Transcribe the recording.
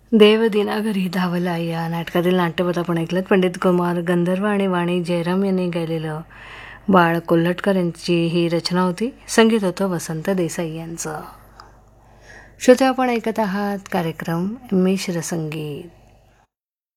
देव दिनाघरी धावला या नाटकातील नाट्यपद आपण ऐकलं. पंडित कुमार गंधर्व आणि वाणी जयराम यांनी गायलेलं बाळ कोल्हटकर यांची ही रचना होती. संगीत होतं वसंत देसाई यांचं. श्रोते, आपण ऐकत आहात कार्यक्रम मिश्र संगीत.